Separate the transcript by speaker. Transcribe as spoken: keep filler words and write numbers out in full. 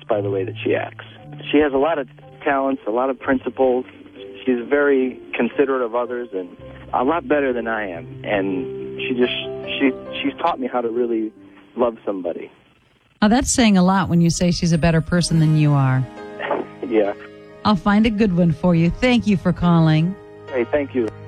Speaker 1: impressed by the way that she acts. She has a lot of talents, a lot of principles. She's very considerate of others and a lot better than I am. And she just, she, she's taught me how to really love somebody.
Speaker 2: Oh, that's saying a lot when you say she's a better person than you are.
Speaker 1: Yeah.
Speaker 2: I'll find a good one for you. Thank you for calling.
Speaker 1: Hey, thank you.